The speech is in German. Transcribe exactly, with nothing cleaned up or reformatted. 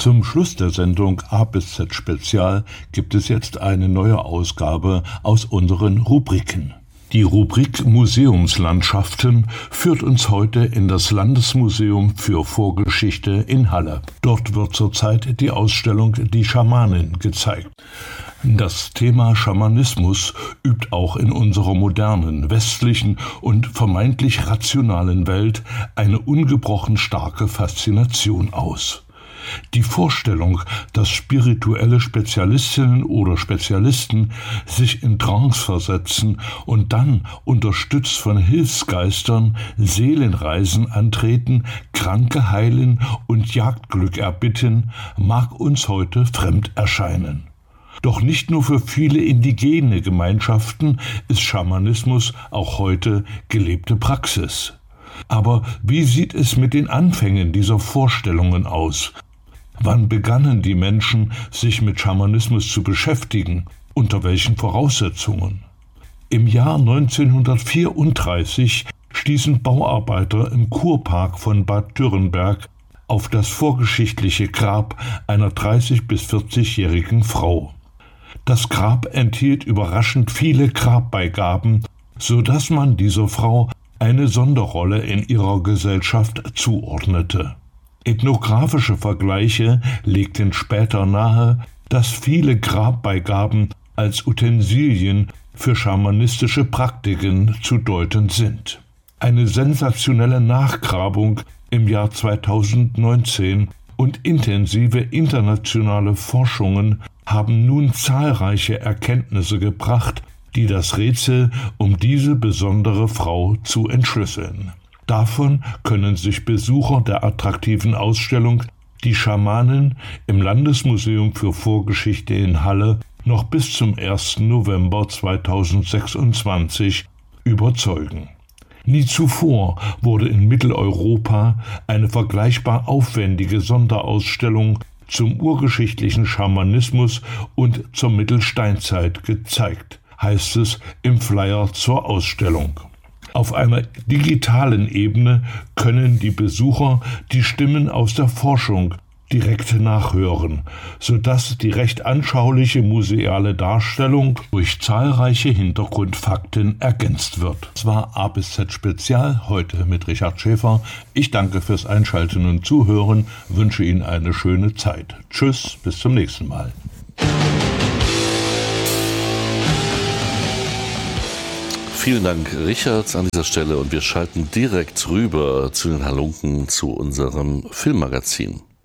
Zum Schluss der Sendung A bis Z Spezial gibt es jetzt eine neue Ausgabe aus unseren Rubriken. Die Rubrik Museumslandschaften führt uns heute in das Landesmuseum für Vorgeschichte in Halle. Dort wird zurzeit die Ausstellung Die Schamanin gezeigt. Das Thema Schamanismus übt auch in unserer modernen, westlichen und vermeintlich rationalen Welt eine ungebrochen starke Faszination aus. Die Vorstellung, dass spirituelle Spezialistinnen oder Spezialisten sich in Trance versetzen und dann, unterstützt von Hilfsgeistern, Seelenreisen antreten, Kranke heilen und Jagdglück erbitten, mag uns heute fremd erscheinen. Doch nicht nur für viele indigene Gemeinschaften ist Schamanismus auch heute gelebte Praxis. Aber wie sieht es mit den Anfängen dieser Vorstellungen aus? Wann begannen die Menschen, sich mit Schamanismus zu beschäftigen? Unter welchen Voraussetzungen? Im Jahr neunzehnhundertvierunddreißig stießen Bauarbeiter im Kurpark von Bad Dürrenberg auf das vorgeschichtliche Grab einer dreißig- bis vierzigjährigen Frau. Das Grab enthielt überraschend viele Grabbeigaben, so dass man dieser Frau eine Sonderrolle in ihrer Gesellschaft zuordnete. Ethnografische Vergleiche legten später nahe, dass viele Grabbeigaben als Utensilien für schamanistische Praktiken zu deuten sind. Eine sensationelle Nachgrabung im Jahr zweitausendneunzehn und intensive internationale Forschungen haben nun zahlreiche Erkenntnisse gebracht, die das Rätsel um diese besondere Frau zu entschlüsseln. Davon können sich Besucher der attraktiven Ausstellung Die Schamanin im Landesmuseum für Vorgeschichte in Halle noch bis zum ersten November zweitausendsechsundzwanzig überzeugen. Nie zuvor wurde in Mitteleuropa eine vergleichbar aufwendige Sonderausstellung zum urgeschichtlichen Schamanismus und zur Mittelsteinzeit gezeigt, heißt es im Flyer zur Ausstellung. Auf einer digitalen Ebene können die Besucher die Stimmen aus der Forschung direkt nachhören, sodass die recht anschauliche museale Darstellung durch zahlreiche Hintergrundfakten ergänzt wird. Das war A bis Z Spezial, heute mit Richard Schäfer. Ich danke fürs Einschalten und Zuhören, wünsche Ihnen eine schöne Zeit. Tschüss, bis zum nächsten Mal. Vielen Dank, Richard, an dieser Stelle, und wir schalten direkt rüber zu den Halunken, zu unserem Filmmagazin.